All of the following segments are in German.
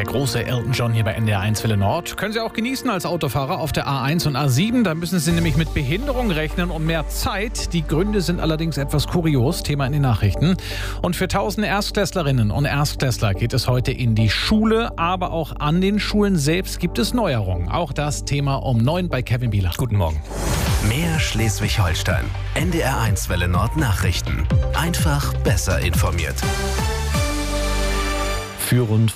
große Elton John hier bei NDR 1 Welle Nord. Können Sie auch genießen als Autofahrer auf der A1 und A7. Da müssen Sie nämlich mit Behinderung rechnen und mehr Zeit. Die Gründe sind allerdings etwas kurios. Thema in den Nachrichten. Und für tausende Erstklässlerinnen und Erstklässler geht es heute in die Schule. Aber auch an den Schulen selbst gibt es Neuerungen. Auch das Thema um 9 bei Kevin Bieler. Guten Morgen. Mehr Schleswig-Holstein. NDR 1 Welle Nord Nachrichten. Einfach besser informiert. Für rund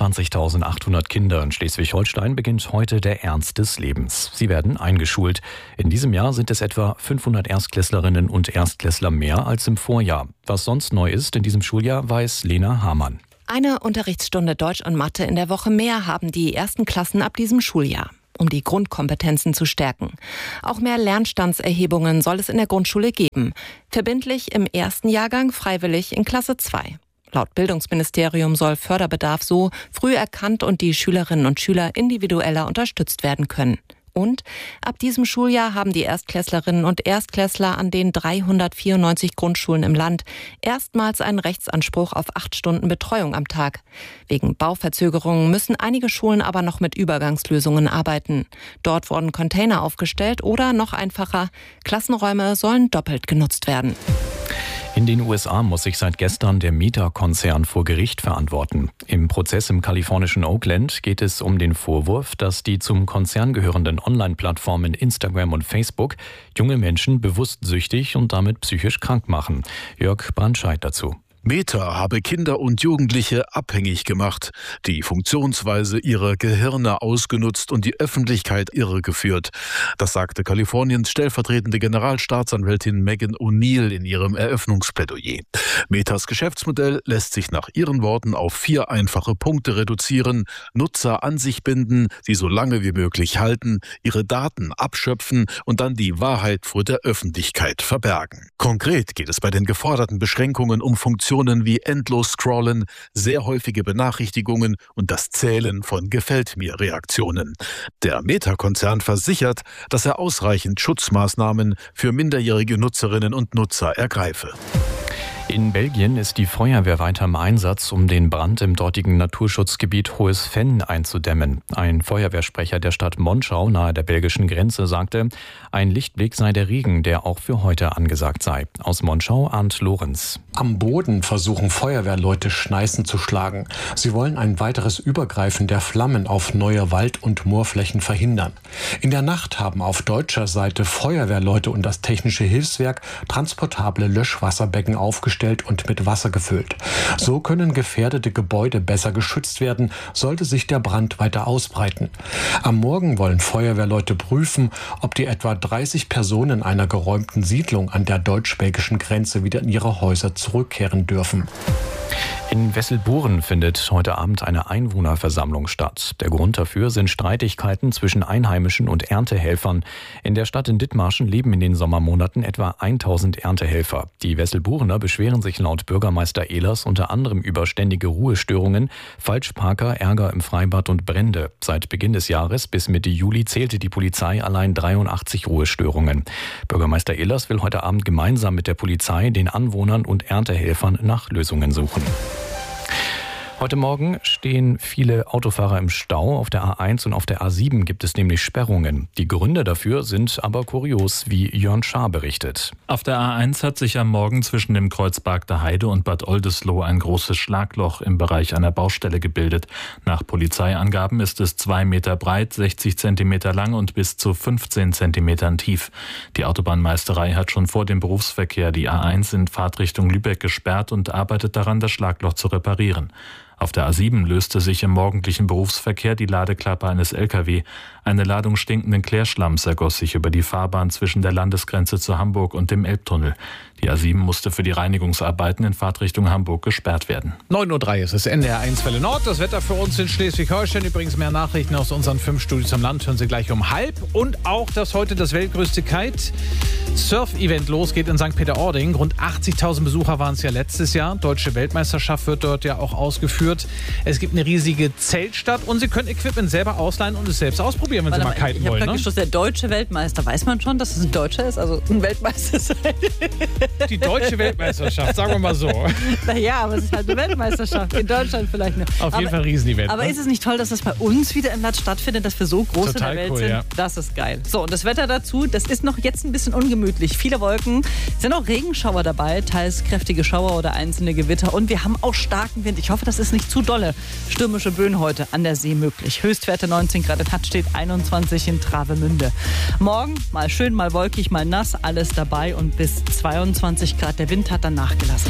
25.800 Kinder in Schleswig-Holstein beginnt heute der Ernst des Lebens. Sie werden eingeschult. In diesem Jahr sind es etwa 500 Erstklässlerinnen und Erstklässler mehr als im Vorjahr. Was sonst neu ist in diesem Schuljahr, weiß Lena Hamann. Eine Unterrichtsstunde Deutsch und Mathe in der Woche mehr haben die ersten Klassen ab diesem Schuljahr, um die Grundkompetenzen zu stärken. Auch mehr Lernstandserhebungen soll es in der Grundschule geben. Verbindlich im ersten Jahrgang, freiwillig in Klasse 2. Laut Bildungsministerium soll Förderbedarf so früh erkannt und die Schülerinnen und Schüler individueller unterstützt werden können. Und ab diesem Schuljahr haben die Erstklässlerinnen und Erstklässler an den 394 Grundschulen im Land erstmals einen Rechtsanspruch auf 8 Stunden Betreuung am Tag. Wegen Bauverzögerungen müssen einige Schulen aber noch mit Übergangslösungen arbeiten. Dort wurden Container aufgestellt oder noch einfacher, Klassenräume sollen doppelt genutzt werden. In den USA muss sich seit gestern der Meta-Konzern vor Gericht verantworten. Im Prozess im kalifornischen Oakland geht es um den Vorwurf, dass die zum Konzern gehörenden Online-Plattformen Instagram und Facebook junge Menschen bewusst süchtig und damit psychisch krank machen. Jörg Brandscheid dazu. Meta habe Kinder und Jugendliche abhängig gemacht, die Funktionsweise ihrer Gehirne ausgenutzt und die Öffentlichkeit irregeführt. Das sagte Kaliforniens stellvertretende Generalstaatsanwältin Megan O'Neill in ihrem Eröffnungsplädoyer. Metas Geschäftsmodell lässt sich nach ihren Worten auf 4 einfache Punkte reduzieren: Nutzer an sich binden, sie so lange wie möglich halten, ihre Daten abschöpfen und dann die Wahrheit vor der Öffentlichkeit verbergen. Konkret geht es bei den geforderten Beschränkungen um Funktionen wie endlos Scrollen, sehr häufige Benachrichtigungen und das Zählen von Gefällt-mir-Reaktionen. Der Meta-Konzern versichert, dass er ausreichend Schutzmaßnahmen für minderjährige Nutzerinnen und Nutzer ergreife. In Belgien ist die Feuerwehr weiter im Einsatz, um den Brand im dortigen Naturschutzgebiet Hohes Venn einzudämmen. Ein Feuerwehrsprecher der Stadt Monschau nahe der belgischen Grenze sagte, ein Lichtblick sei der Regen, der auch für heute angesagt sei. Aus Monschau Arndt Lorenz. Am Boden versuchen Feuerwehrleute Schneisen zu schlagen. Sie wollen ein weiteres Übergreifen der Flammen auf neue Wald- und Moorflächen verhindern. In der Nacht haben auf deutscher Seite Feuerwehrleute und das Technische Hilfswerk transportable Löschwasserbecken aufgestellt und mit Wasser gefüllt. So können gefährdete Gebäude besser geschützt werden, sollte sich der Brand weiter ausbreiten. Am Morgen wollen Feuerwehrleute prüfen, ob die etwa 30 Personen einer geräumten Siedlung an der deutsch-belgischen Grenze wieder in ihre Häuser zurückkehren dürfen. In Wesselburen findet heute Abend eine Einwohnerversammlung statt. Der Grund dafür sind Streitigkeiten zwischen Einheimischen und Erntehelfern. In der Stadt in Dithmarschen leben in den Sommermonaten etwa 1000 Erntehelfer. Die Wesselburener beschweren sich laut Bürgermeister Ehlers unter anderem über ständige Ruhestörungen, Falschparker, Ärger im Freibad und Brände. Seit Beginn des Jahres bis Mitte Juli zählte die Polizei allein 83 Ruhestörungen. Bürgermeister Ehlers will heute Abend gemeinsam mit der Polizei, den Anwohnern und Erntehelfern nach Lösungen suchen. Heute Morgen stehen viele Autofahrer im Stau. Auf der A1 und auf der A7 gibt es nämlich Sperrungen. Die Gründe dafür sind aber kurios, wie Jörn Schaar berichtet. Auf der A1 hat sich am Morgen zwischen dem Kreuz Bargter Heide und Bad Oldesloe ein großes Schlagloch im Bereich einer Baustelle gebildet. Nach Polizeiangaben ist es 2 Meter breit, 60 Zentimeter lang und bis zu 15 Zentimetern tief. Die Autobahnmeisterei hat schon vor dem Berufsverkehr die A1 in Fahrtrichtung Lübeck gesperrt und arbeitet daran, das Schlagloch zu reparieren. Auf der A7 löste sich im morgendlichen Berufsverkehr die Ladeklappe eines LKW. Eine Ladung stinkenden Klärschlamms ergoss sich über die Fahrbahn zwischen der Landesgrenze zu Hamburg und dem Elbtunnel. Die A7 musste für die Reinigungsarbeiten in Fahrtrichtung Hamburg gesperrt werden. 9:03 Uhr ist es NDR 1 Welle Nord. Das Wetter für uns in Schleswig-Holstein. Übrigens mehr Nachrichten aus unseren 5 Studios am Land hören Sie gleich um 12:30. Und auch, dass heute das weltgrößte Kite-Surf-Event losgeht in St. Peter-Ording. Rund 80.000 Besucher waren es ja letztes Jahr. Deutsche Weltmeisterschaft wird dort ja auch ausgeführt. Es gibt eine riesige Zeltstadt und Sie können Equipment selber ausleihen und es selbst ausprobieren, wenn Sie mal kiten wollen. Ich habe der deutsche Weltmeister. Weiß man schon, dass es ein Deutscher ist? Also ein Weltmeister sein? Die deutsche Weltmeisterschaft, sagen wir mal so. Naja, aber es ist halt eine Weltmeisterschaft. In Deutschland vielleicht nicht. Auf jeden Fall ein Riesenevent. Aber ne? Ist es nicht toll, dass das bei uns wieder im Land stattfindet, dass wir so groß Total in der Welt cool, sind? ja. Das ist geil. So, und das Wetter dazu, das ist noch jetzt ein bisschen ungemütlich. Viele Wolken, sind auch Regenschauer dabei, teils kräftige Schauer oder einzelne Gewitter. Und wir haben auch starken Wind. Ich hoffe, das ist nicht zu dolle. Stürmische Böen heute an der See möglich. Höchstwerte 19 Grad in Hattstedt, 21 in Travemünde. Morgen mal schön, mal wolkig, mal nass, alles dabei und bis 22 Grad. Der Wind hat dann nachgelassen.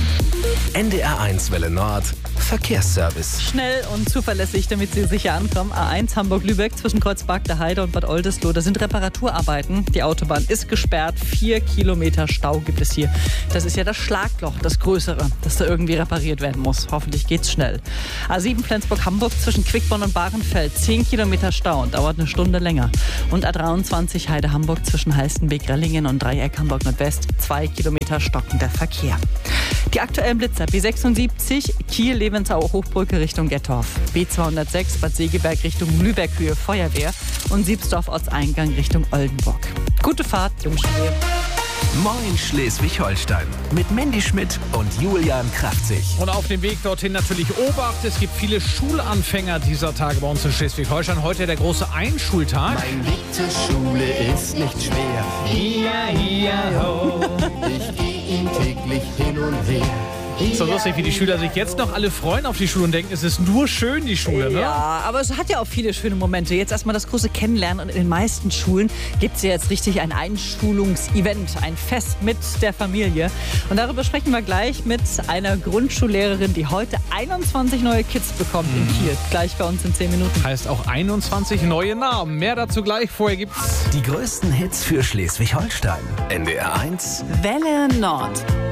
NDR1 Welle Nord, Verkehrsservice. Schnell und zuverlässig, damit Sie sicher ankommen. A1 Hamburg-Lübeck zwischen Kreuzberg der Heide und Bad Oldesloe. Da sind Reparaturarbeiten. Die Autobahn ist gesperrt. 4 Kilometer Stau gibt es hier. Das ist ja das Schlagloch, das größere, das da irgendwie repariert werden muss. Hoffentlich geht's schnell. A7 Flensburg-Hamburg zwischen Quickborn und Bahrenfeld. 10 Kilometer Stau und dauert eine Stunde länger. Und A23 Heide-Hamburg zwischen Halstenbek-Rellingen und Dreieck Hamburg-Nordwest. 2 Kilometer stockender Verkehr. Die aktuellen Blitzer: B76 Kiel-Levensau-Hochbrücke Richtung Gettorf, B206 Bad Segeberg Richtung Lübeck-Höhe Feuerwehr und Siebsdorf Ortseingang Richtung Oldenburg. Gute Fahrt, wünschen wir. Moin Schleswig-Holstein mit Mandy Schmidt und Julian Kraftzig. Und auf dem Weg dorthin natürlich Obacht. Es gibt viele Schulanfänger dieser Tage bei uns in Schleswig-Holstein. Heute der große Einschultag. Mein Weg zur Schule ist nicht schwer. Hi, hi, ho. Ich gehe ihn täglich hin und her. So lustig, wie die Schüler sich jetzt noch alle freuen auf die Schule und denken, es ist nur schön, die Schule, ne? Ja, aber es hat ja auch viele schöne Momente. Jetzt erstmal das große Kennenlernen und in den meisten Schulen gibt es ja jetzt richtig ein Einschulungsevent, ein Fest mit der Familie. Und darüber sprechen wir gleich mit einer Grundschullehrerin, die heute 21 neue Kids bekommt in Kiel. Gleich bei uns in 10 Minuten. Heißt auch 21 neue Namen. Mehr dazu gleich. Vorher gibt's Die größten Hits für Schleswig-Holstein. NDR1 Welle Nord.